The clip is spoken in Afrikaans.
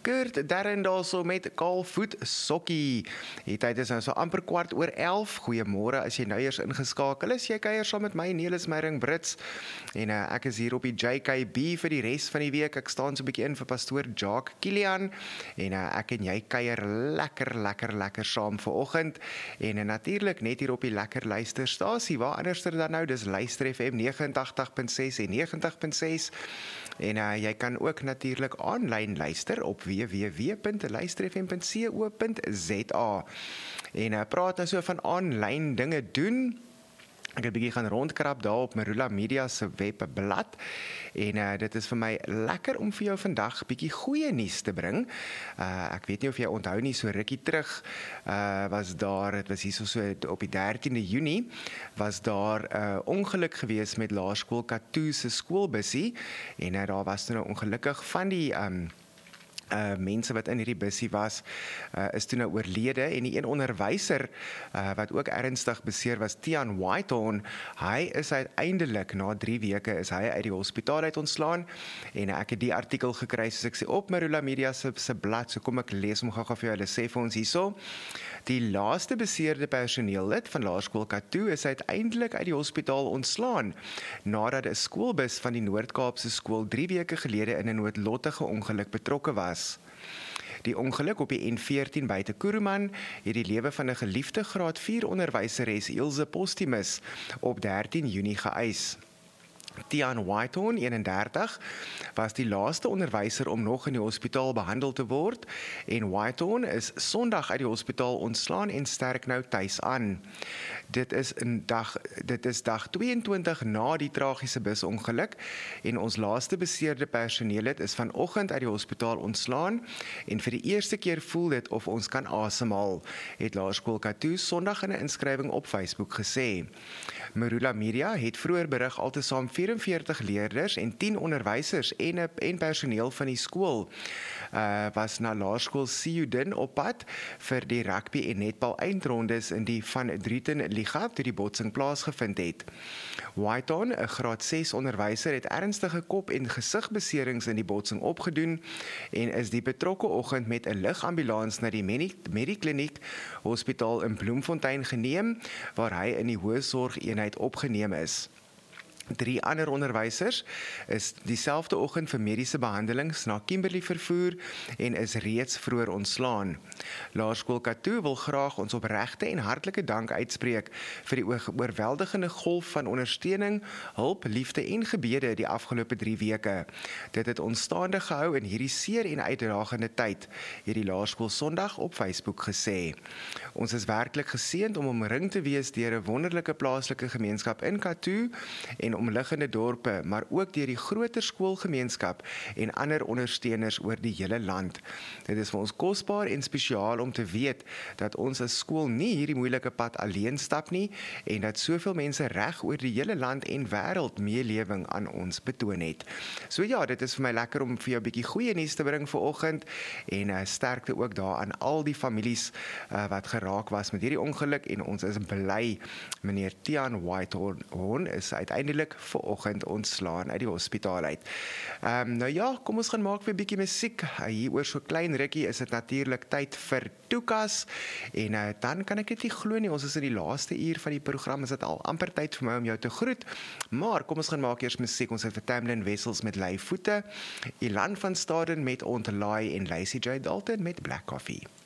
Kurt Darren daarso met Kaalvoet Sokkie. Die tyd is nou so amper 11:15. Goeiemôre as jy nou eers ingeskakel is. Jy kuier saam met my, Nelis Meyering Brits. En ek is hier op die JKB vir die res van die week. Ek staan so 'n bietjie in vir pastoor Jacques Kilian. En ek en jy kuier lekker saam vanoggend. En natuurlik net hier op die lekker luisterstasie. Waar anderster dan nou? Dis Luister FM 89.6 en 90.6. En jy kan ook natuurlik aanlyn luister op www.luisterfm.co.za. En praat nou so van aanlyn dinge doen. Ek het 'n bietjie gaan rondkrap daar op Marula Media se webblad en dit is vir my lekker om vir jou vandag bietjie goeie nuus te bring. Ek weet nie of jy onthou nie, so rukkie terug was daar, dit was hier so op die 13de Junie, was daar ongeluk gewees met Laerskool Katoo se skoolbussie en daar was nou ongelukkig van die mense wat in hierdie bussie was, is toe nou oorlede en die een onderwyser wat ook ernstig beseer was, Tian Whitehorn, hy is uiteindelik na 3 weke is hy uit die hospitaal uit ontslaan en ek het die artikel gekry soos ek sê op Marula Media se blad, so kom ek lees hom gou vir jou, hulle sê vir ons hierso. Die laaste beseerde personeellid van Laerskool Katoo is uiteindelik uit die hospitaal ontslaan nadat 'n skoolbus van die Noord-Kaapse skool 3 weke gelede in 'n noodlottige ongeluk betrokke was. Die ongeluk op die N14 buite Kuruman het die lewe van 'n geliefde graad 4 onderwyseres Ilse Postumus op 13 Junie geëis. Tian Whitehorn, 31, was die laaste onderwyser om nog in die hospitaal behandel te word en Whitehorn is Sondag uit die hospitaal ontslaan en sterk nou tuis aan. Dit is dag 22 na die tragiese busongeluk en ons laaste beseerde personeellid is vanoggend uit die hospitaal ontslaan en vir die eerste keer voel dit of ons kan asemhaal, het Laerskool Katoo Sondag in 'n inskrywing op Facebook gesê. Marula Media het vroeër berig altesaam 44 leerders en 10 onderwysers en personeel van die skool was na Laerskool Siudin op pad vir die rugby en netbal eindrondes in die Van Druten Liga toe die botsing plaasgevind het. Whitehorn, 'n graad 6 onderwyser, het ernstige kop- en gesigbeserings in die botsing opgedoen en is die betrokke oggend met 'n lugambulans na die Medikliniek Hospitaal in Bloemfontein geneem waar hy in die hoë sorgeenheid opgeneem is. 3 ander onderwysers is dieselfde oggend vir mediese behandelings na Kimberley vervoer en is reeds vroeër ontslaan. Laerskool Katoo wil graag ons opregte en hartlike dank uitspreek vir die oorweldigende golf van ondersteuning, hulp, liefde en gebede die afgelope 3 weke. Dit het ons staande gehou in hierdie seer en uitdagende tyd, het die laerskool Sondag op Facebook gesê. Ons is werklik geseënd om omring te wees deur 'n wonderlike plaaslike gemeenskap in Katoo en omliggende dorpe, maar ook deur die groter skoolgemeenskap en ander ondersteuners oor die hele land. Dit is vir ons kosbaar en spesiaal om te weet dat ons as skool nie hierdie moeilike pad alleen stap nie en dat soveel mense reg oor die hele land en wêreld meelewing aan ons betoon het. So ja, dit is vir my lekker om vir jou 'n bietjie goeie nuus te bring vanoggend en sterkte ook daar aan al die families wat geraak was met hierdie ongeluk en ons is bly meneer Tian Whitehorn is uiteindelik vanoggend ontslaan uit die hospitaal uit. Nou ja, kom ons gaan maak weer 'n bietjie musiek. Hier oor so klein rukkie is dit natuurlik tyd vir Toekas en dan kan ek dit nie glo nie, ons is in die laaste uur van die program, is dit al amper tyd vir my om jou te groet, maar kom ons gaan maak eers musiek. Ons het vir Tamlin Wessels met Lei Voete, Ilan van Staden met Ontlaai en Lacey J. Dalton met Black Coffee.